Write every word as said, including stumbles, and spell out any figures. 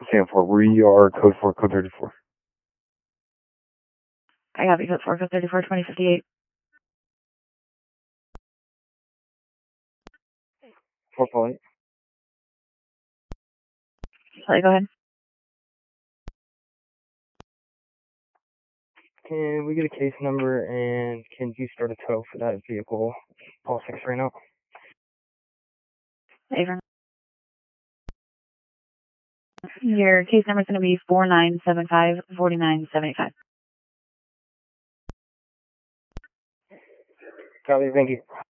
Sam four, we are code four, code thirty-four. I have you, code four, code thirty-four, twenty fifty-eight. four point. Sorry, go ahead. Can we get a case number and can you start a tow for that vehicle? Paul six right now. Avon. Your case number is going to be four nine seven five, four nine seven five. Copy, thank you.